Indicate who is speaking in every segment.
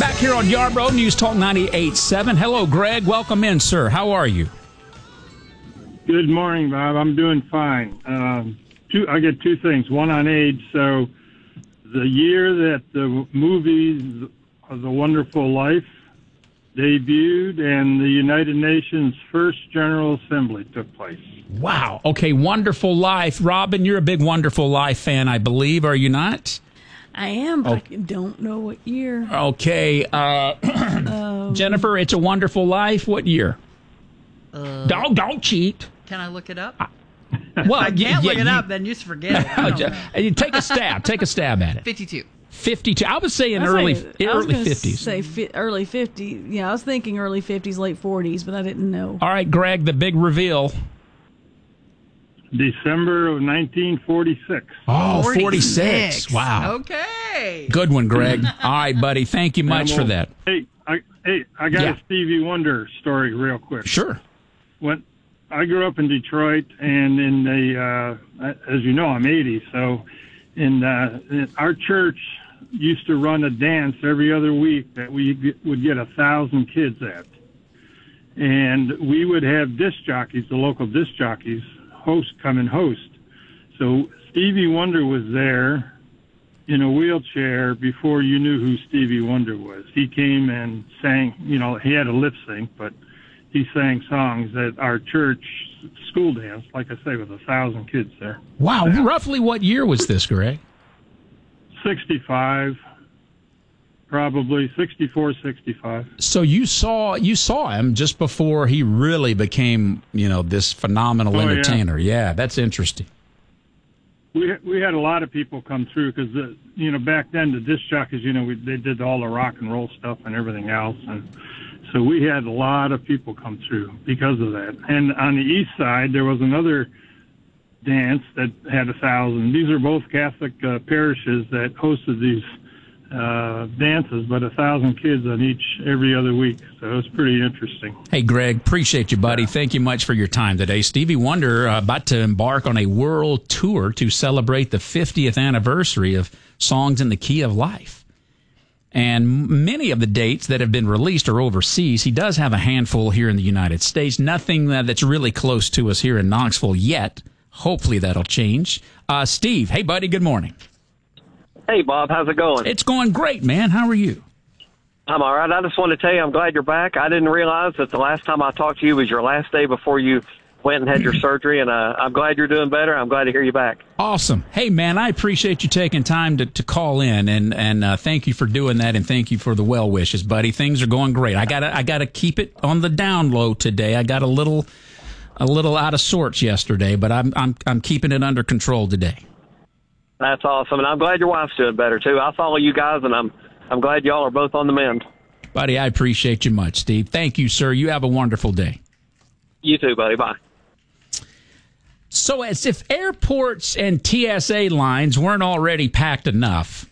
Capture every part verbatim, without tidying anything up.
Speaker 1: Back here on Yarborough News Talk ninety-eight point seven. Hello, Greg. Welcome in, sir. How are you?
Speaker 2: Good morning, Bob. I'm doing fine. Um, two, I get two things. One on age. So the year that the movie The Wonderful Life debuted and the United Nations First General Assembly took place.
Speaker 1: Wow. Okay, Wonderful Life. Robin, you're a big Wonderful Life fan, I believe. Are you not?
Speaker 3: I am, but
Speaker 1: Oh.
Speaker 3: I don't know what year.
Speaker 1: Okay. Uh,
Speaker 3: Um,
Speaker 1: Jennifer, It's a Wonderful Life. What year?
Speaker 4: Uh,
Speaker 1: Don't, don't cheat.
Speaker 4: Can I look it up?
Speaker 1: Well,
Speaker 4: I can't
Speaker 1: yeah,
Speaker 4: look it
Speaker 1: you-
Speaker 4: up, then just forget it. I don't know.
Speaker 1: Take a stab. Take a stab at it.
Speaker 4: fifty-two.
Speaker 1: fifty-two. I was saying
Speaker 3: I was
Speaker 1: early,
Speaker 3: saying- I was
Speaker 1: early
Speaker 3: gonna
Speaker 1: fifties.
Speaker 3: Say fi- early fifties. Yeah, I was thinking early fifties, late forties, but I didn't know.
Speaker 1: All right, Greg, the big reveal.
Speaker 2: December of nineteen forty-six.
Speaker 1: Oh, forty-six. Wow.
Speaker 4: Okay.
Speaker 1: Good one, Greg. All right, buddy. Thank you much for that.
Speaker 2: Hey, I, hey, I got
Speaker 1: Yeah.
Speaker 2: a Stevie Wonder story real quick.
Speaker 1: Sure.
Speaker 2: When I grew up in Detroit, and in the, uh, as you know, I'm eighty, so in, uh, in our church used to run a dance every other week that we get, would get a thousand kids at. And we would have disc jockeys, the local disc jockeys, host come and host. So Stevie Wonder was there in a wheelchair before you knew who Stevie Wonder was. He came and sang, you know, he had a lip sync, but he sang songs at our church school dance, like I say, with a thousand kids there.
Speaker 1: Wow. Roughly what year was this, Greg?
Speaker 2: sixty-five, probably sixty-four, sixty-five.
Speaker 1: So you saw you saw him just before he really became, you know, this phenomenal
Speaker 2: Oh, yeah.
Speaker 1: entertainer. Yeah, that's interesting.
Speaker 2: We we had a lot of people come through because, you know, back then the disc jockeys, you know, we, they did all the rock and roll stuff and everything else. And so we had a lot of people come through because of that. And on the east side, there was another dance that had a thousand. These are both Catholic uh, parishes that hosted these uh, dances, but a thousand kids on each every other week. So it was pretty interesting.
Speaker 1: Hey, Greg, appreciate you, buddy. Thank you much for your time today. Stevie Wonder uh, about to embark on a world tour to celebrate the fiftieth anniversary of Songs in the Key of Life. And many of the dates that have been released are overseas. He does have a handful here in the United States. Nothing uh, that's really close to us here in Knoxville yet. Hopefully that'll change. Uh, Steve, hey, buddy, good morning.
Speaker 5: Hey, Bob, how's it going?
Speaker 1: It's going great, man. How are you?
Speaker 5: I'm all right. I just want to tell you I'm glad you're back. I didn't realize that the last time I talked to you was your last day before you went and had your surgery, and uh, I'm glad you're doing better. I'm glad to hear you back.
Speaker 1: Awesome. Hey, man, I appreciate you taking time to, to call in, and, and uh, thank you for doing that, and thank you for the well wishes, buddy. Things are going great. I gotta I gotta keep it on the down low today. I got a little a little out of sorts yesterday, but I'm I'm I'm keeping it under control today.
Speaker 5: That's awesome, and I'm glad your wife's doing better, too. I follow you guys, and I'm I'm glad y'all are both on the mend.
Speaker 1: Buddy, I appreciate you much, Steve. Thank you, sir. You have a wonderful day.
Speaker 5: You too, buddy. Bye.
Speaker 1: So as if airports and T S A lines weren't already packed enough,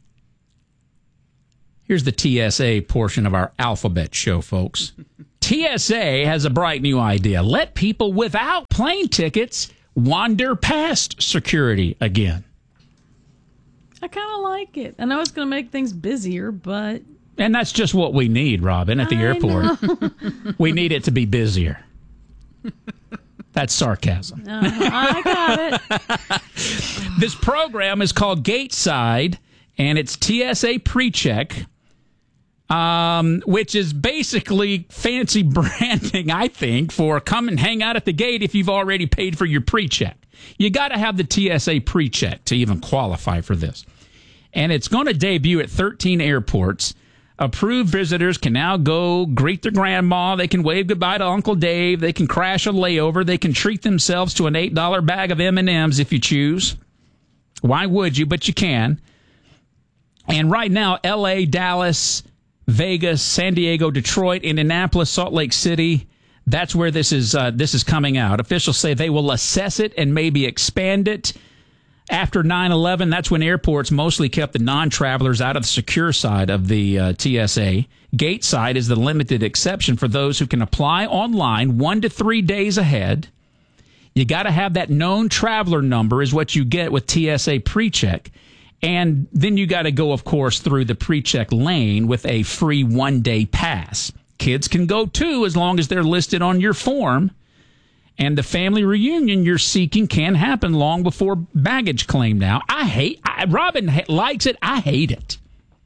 Speaker 1: here's the T S A portion of our alphabet show, folks. T S A has a bright new idea. Let people without plane tickets wander past security again.
Speaker 3: I kind of like it. I know it's going to make things busier, but
Speaker 1: And that's just what we need, Robin, at the
Speaker 3: I
Speaker 1: airport.
Speaker 3: know.
Speaker 1: We need it to be busier. That's sarcasm.
Speaker 3: Uh, I got it.
Speaker 1: This program is called Gateside, and it's T S A PreCheck, um, which is basically fancy branding, I think, for come and hang out at the gate if you've already paid for your PreCheck. You got to have the T S A PreCheck to even qualify for this. And it's going to debut at thirteen airports. Approved visitors can now go greet their grandma. They can wave goodbye to Uncle Dave. They can crash a layover. They can treat themselves to an eight dollar bag of M and M's if you choose. Why would you? But you can. And right now, L A, Dallas, Vegas, San Diego, Detroit, Indianapolis, Salt Lake City, that's where this is uh, this is coming out. Officials say they will assess it and maybe expand it. After nine eleven, that's when airports mostly kept the non-travelers out of the secure side of the uh, T S A. Gate side is the limited exception for those who can apply online one to three days ahead. You got to have that known traveler number is what you get with T S A PreCheck. And then you got to go, of course, through the pre-check lane with a free one-day pass. Kids can go too, as long as they're listed on your form. And the family reunion you're seeking can happen long before baggage claim. Now, I hate, I, Robin ha- likes it. I hate it.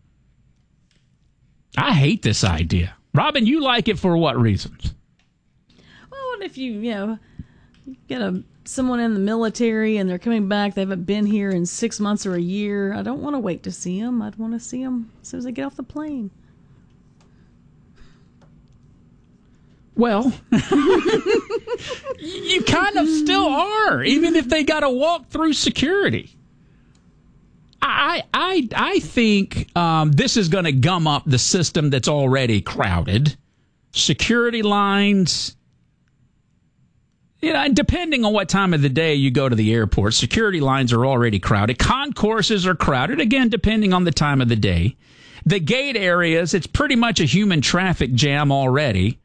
Speaker 1: I hate this idea. Robin, you like it for what reasons?
Speaker 3: Well, what if you, you know, get a someone in the military and they're coming back, they haven't been here in six months or a year. I don't want to wait to see them. I'd want to see them as soon as they get off the plane.
Speaker 1: Well, you kind of still are, even if they got to walk through security. I I I think um, this is going to gum up the system that's already crowded. Security lines, you know, depending on what time of the day you go to the airport, security lines are already crowded. Concourses are crowded, again, depending on the time of the day. The gate areas, it's pretty much a human traffic jam already.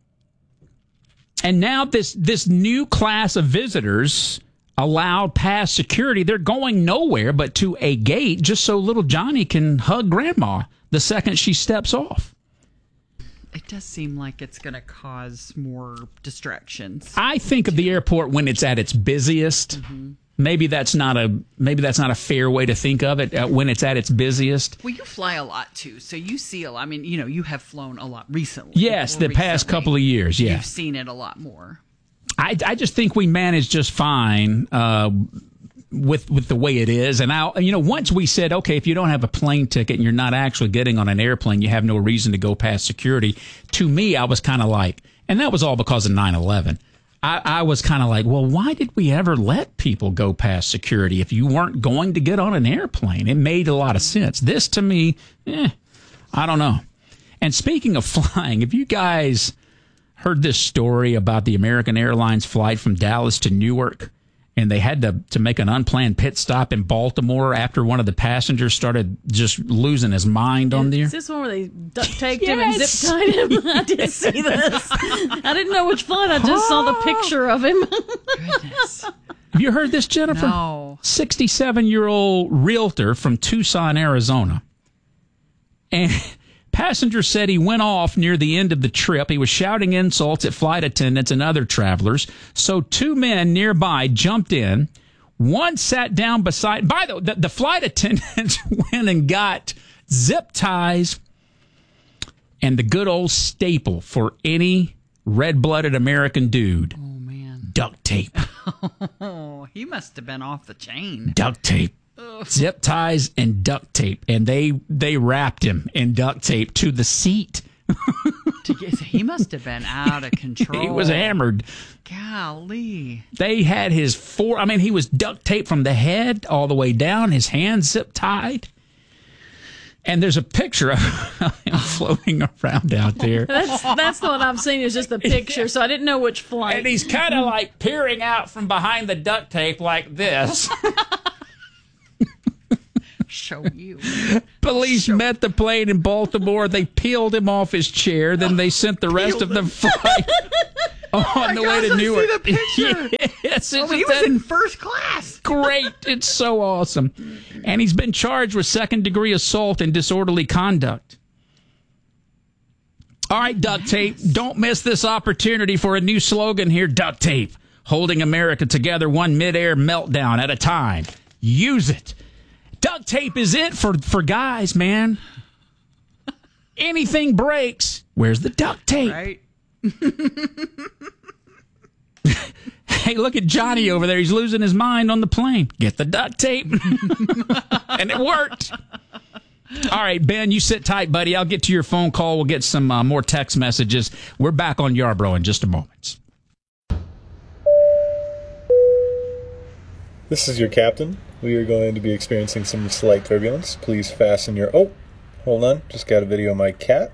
Speaker 1: And now this this new class of visitors allowed past security, they're going nowhere but to a gate just so little Johnny can hug Grandma the second she steps off.
Speaker 4: It does seem like it's going to cause more distractions.
Speaker 1: I think of the airport when it's at its busiest. Mm-hmm. Maybe that's not a maybe that's not a fair way to think of it, uh, when it's at its busiest.
Speaker 4: Well, you fly a lot too, so you see a lot. I mean, you know, you have flown a lot recently.
Speaker 1: Yes, the
Speaker 4: recently.
Speaker 1: past couple of years. Yeah,
Speaker 4: you've seen it a lot more.
Speaker 1: I, I just think we managed just fine uh, with with the way it is. And I, you know, once we said, okay, if you don't have a plane ticket and you're not actually getting on an airplane, you have no reason to go past security. To me, I was kind of like, and that was all because of nine eleven. I, I was kind of like, well, why did we ever let people go past security if you weren't going to get on an airplane? It made a lot of sense. This, to me, eh, I don't know. And speaking of flying, if you guys heard this story about the American Airlines flight from Dallas to Newark, and they had to, to make an unplanned pit stop in Baltimore after one of the passengers started just losing his mind on there.
Speaker 3: Is this one where they duct taped
Speaker 1: Yes.
Speaker 3: him and zip tied him? I didn't see this. I didn't know which flight. I just saw the picture of him.
Speaker 4: Goodness.
Speaker 1: Have you heard this, Jennifer?
Speaker 4: No.
Speaker 1: sixty-seven-year-old realtor from Tucson, Arizona. And passenger said he went off near the end of the trip. He was shouting insults at flight attendants and other travelers. So two men nearby jumped in. One sat down beside. By the way, the, the flight attendants went and got zip ties and the good old staple for any red-blooded American dude.
Speaker 4: Oh, man.
Speaker 1: Duct tape.
Speaker 4: Oh, he must have been off the chain.
Speaker 1: Duct tape. Zip ties and duct tape, and they they wrapped him in duct tape to the seat.
Speaker 4: To get, he must have been out of control.
Speaker 1: He was hammered.
Speaker 4: Golly.
Speaker 1: They had his four. I mean, he was duct taped from the head all the way down. His hands zip tied. And there's a picture of him floating around out there.
Speaker 3: That's that's the one I've seen is just the picture, so I didn't know which flight.
Speaker 1: And he's kind of like peering out from behind the duct tape like this.
Speaker 4: Show you.
Speaker 1: Police
Speaker 4: Show.
Speaker 1: met the plane in Baltimore. They peeled him off his chair. Then they sent the rest of the flight on the way
Speaker 4: gosh,
Speaker 1: to
Speaker 4: I
Speaker 1: Newark.
Speaker 4: see the picture.
Speaker 1: Yes,
Speaker 4: Oh,
Speaker 1: it's
Speaker 4: he was in first class.
Speaker 1: great. It's so awesome. And he's been charged with second-degree assault and disorderly conduct. All right, duct tape. Don't miss this opportunity for a new slogan here. Duct tape. Holding America together one midair meltdown at a time. Use it. Duct tape is it for, for guys, man. Anything breaks, where's the duct tape?
Speaker 4: Right?
Speaker 1: Hey, look at Johnny over there. He's losing his mind on the plane. Get the duct tape. And it worked. All right, Ben, you sit tight, buddy. I'll get to your phone call. We'll get some uh, more text messages. We're back on Yarborough in just a moment.
Speaker 6: This is your captain. We are going to be experiencing some slight turbulence. Please fasten your... Oh, hold on. Just got a video of my cat.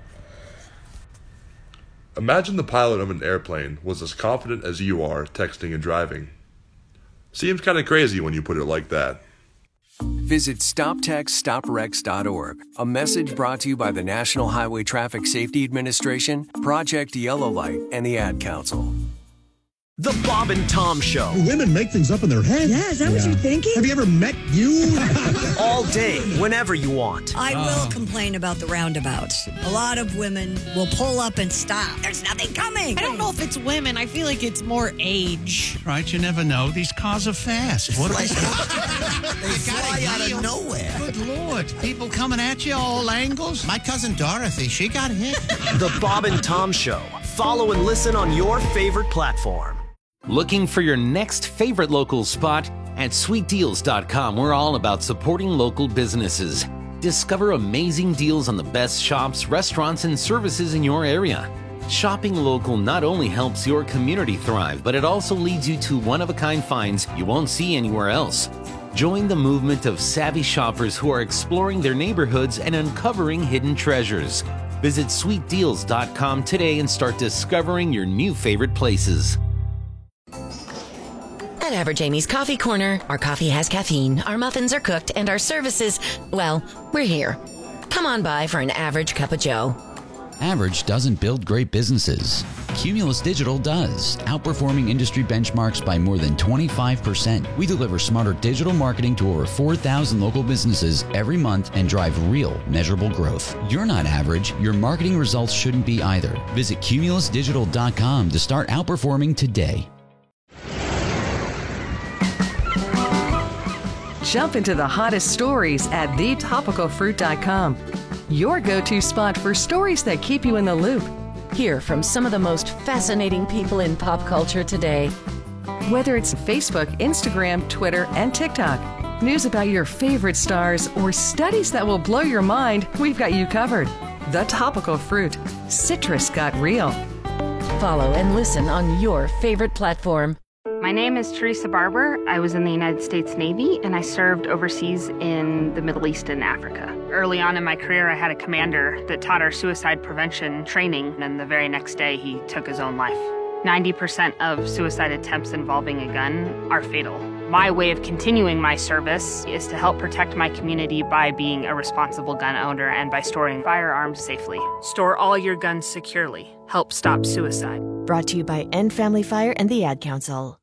Speaker 7: Imagine the pilot of an airplane was as confident as you are texting and driving. Seems kind of crazy when you put it like that.
Speaker 8: Visit stop text stop wrecks dot org. A message brought to you by the National Highway Traffic Safety Administration, Project Yellow Light, and the Ad Council.
Speaker 9: The Bob and Tom Show.
Speaker 10: Women make things up in their head.
Speaker 11: Yeah, is that yeah. what you're thinking?
Speaker 10: Have you ever met you?
Speaker 9: All day, whenever you want.
Speaker 11: I will complain about the roundabouts. A lot of women will pull up and stop. There's nothing coming.
Speaker 12: I don't know if it's women. I feel like it's more age.
Speaker 10: Right, you never know. These cars are fast. What
Speaker 13: they fly out of nowhere.
Speaker 10: Good Lord. People coming at you all angles. My cousin Dorothy, she got hit.
Speaker 9: The Bob and Tom Show. Follow and listen on your favorite platform.
Speaker 14: Looking for your next favorite local spot? At sweet deals dot com, we're all about supporting local businesses. Discover amazing deals on the best shops, restaurants, and services in your area. Shopping local not only helps your community thrive, but it also leads you to one-of-a-kind finds you won't see anywhere else. Join the movement of savvy shoppers who are exploring their neighborhoods and uncovering hidden treasures. Visit sweet deals dot com today and start discovering your new favorite places.
Speaker 15: At Average Amy's Coffee Corner, our coffee has caffeine, our muffins are cooked, and our services, well, we're here. Come on by for an average cup of joe.
Speaker 16: Average doesn't build great businesses. Cumulus Digital does, outperforming industry benchmarks by more than twenty-five percent. We deliver smarter digital marketing to over four thousand local businesses every month and drive real, measurable growth. You're not average. Your marketing results shouldn't be either. Visit cumulus digital dot com to start outperforming today.
Speaker 17: Jump into the hottest stories at the topical fruit dot com. Your go-to spot for stories that keep you in the loop.
Speaker 15: Hear from some of the most fascinating people in pop culture today.
Speaker 17: Whether it's Facebook, Instagram, Twitter, and TikTok, news about your favorite stars, or studies that will blow your mind, we've got you covered. The Topical Fruit. Citrus got real.
Speaker 15: Follow and listen on your favorite platform.
Speaker 18: My name is Teresa Barber. I was in the United States Navy, and I served overseas in the Middle East and Africa. Early on in my career, I had a commander that taught our suicide prevention training, and the very next day, he took his own life. ninety percent of suicide attempts involving a gun are fatal. My way of continuing my service is to help protect my community by being a responsible gun owner and by storing firearms safely. Store all your guns securely. Help stop suicide.
Speaker 19: Brought to you by End Family Fire and the Ad Council.